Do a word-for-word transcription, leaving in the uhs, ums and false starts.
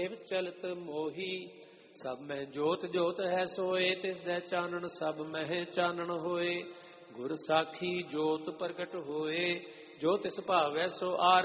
ਨਿਵ ਚਲਤ ਮੋਹੀ। ਸਭ ਮਹਿ ਜੋਤ ਜੋਤ ਹੈ ਸੋਏ, ਤਿਸ ਦੈ ਚਾਨਣ ਸਭ ਮਹਿ ਚਾਨਣ ਹੋਏ। ਗੁਰ ਸਾਖੀ ਜੋਤ ਪ੍ਰਗਟ ਹੋਏ, ਜੋ ਤਿਸ ਭਾਵੈ ਸੋ ਆਰ